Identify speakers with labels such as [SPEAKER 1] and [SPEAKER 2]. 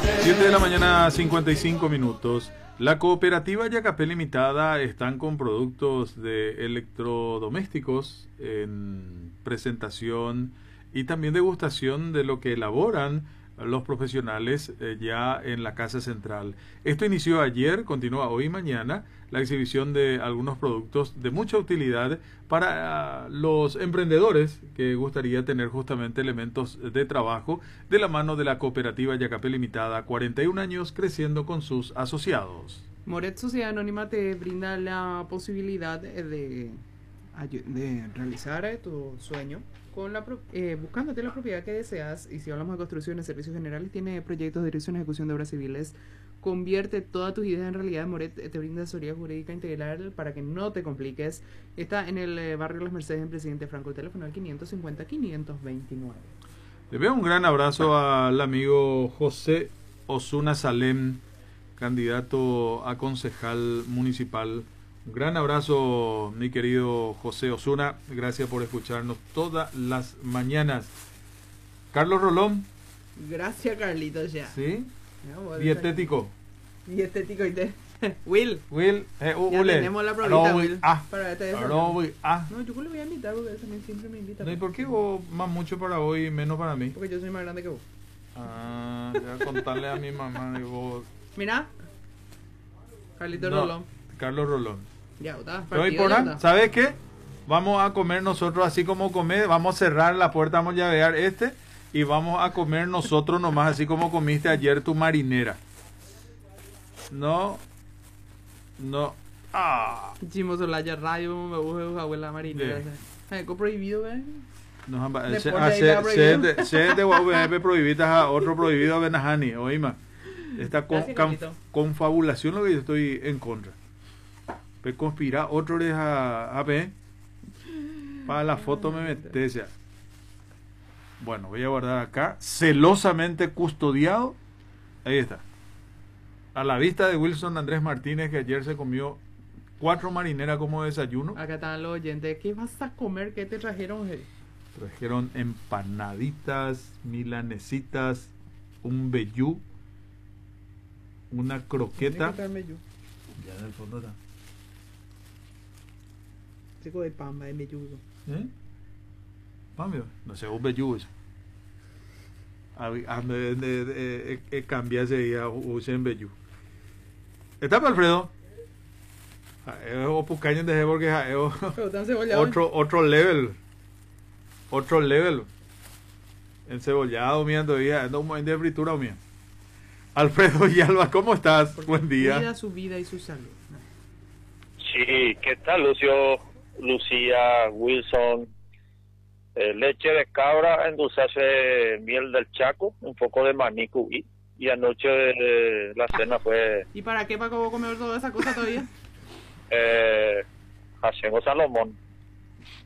[SPEAKER 1] 7 de la mañana, 55 minutos. La cooperativa Yacapé Limitada están con productos de electrodomésticos en presentación y también degustación de lo que elaboran los profesionales ya en la Casa Central. Esto inició ayer, continúa hoy y mañana, la exhibición de algunos productos de mucha utilidad para los emprendedores que gustaría tener justamente elementos de trabajo de la mano de la cooperativa Yacapé Limitada, 41 años creciendo con sus asociados.
[SPEAKER 2] Moret Sociedad Anónima te brinda la posibilidad de realizar tu sueño con buscándote la propiedad que deseas. Y si hablamos de construcciones, servicios generales, tiene proyectos de dirección y ejecución de obras civiles. Convierte todas tus ideas en realidad. Moret te brinda asesoría jurídica integral para que no te compliques. Está en el barrio Las Mercedes, en Presidente Franco, el teléfono al 550-529.
[SPEAKER 1] Le veo un gran abrazo al amigo José Osuna Salem, candidato a concejal municipal. Un gran abrazo, mi querido José Osuna. Gracias por escucharnos todas las mañanas. Carlos Rolón.
[SPEAKER 2] Gracias, Carlitos, ya.
[SPEAKER 1] ¿Sí? Dietético.
[SPEAKER 2] Dietético y te... Will.
[SPEAKER 1] Ya
[SPEAKER 2] tenemos la probita, Will. Para este
[SPEAKER 1] No,
[SPEAKER 2] yo le voy a invitar porque él también siempre me invita.
[SPEAKER 1] No, ¿y por qué vos más mucho para hoy y menos para mí?
[SPEAKER 2] Porque yo soy más grande que vos.
[SPEAKER 1] Voy a contarle a mi mamá y vos...
[SPEAKER 2] Mira. Carlitos Rolón.
[SPEAKER 1] Carlos Rolón.
[SPEAKER 2] Ya, está.
[SPEAKER 1] ¿Sabes qué? Vamos a comer nosotros así como comer. Vamos a cerrar la puerta, vamos a llavear y vamos a comer nosotros nomás así como comiste ayer tu marinera. No.
[SPEAKER 2] Hicimos Olaya Radio, me busco abuela marinera. ¿Algo prohibido, eh?
[SPEAKER 1] No, se de UVP prohibidas a otro prohibido a Benahani, oíma. Esta confabulación lo que yo estoy en contra. Pe conspirar otro de a ver. Para la foto me metes ya. Bueno, voy a guardar acá. Celosamente custodiado. Ahí está. A la vista de Wilson Andrés Martínez, que ayer se comió 4 marineras como desayuno.
[SPEAKER 2] Acá están los oyentes. ¿Qué vas a comer? ¿Qué te trajeron?
[SPEAKER 1] Trajeron empanaditas, milanesitas, un vellú, una croqueta. Ya en el fondo está.
[SPEAKER 2] Chico de pamba de vellú.
[SPEAKER 1] Pambio, no sé, un vellú eso. Cambiase y usen vellú. ¿Está para Alfredo? O pucaño de porque otro level encebollado mía todavía ando un momento de fritura mía. Alfredo y Alba, ¿cómo estás?
[SPEAKER 2] Porque
[SPEAKER 1] buen día.
[SPEAKER 2] Cuida su vida y su salud.
[SPEAKER 3] Sí, ¿qué tal, Lucio? Lucía, Wilson, leche de cabra, endulzarse miel del Chaco, un poco de maní cubí, y anoche la cena fue...
[SPEAKER 2] ¿Y para qué Paco vos comer toda esa cosa todavía?
[SPEAKER 3] Hacemos Salomón.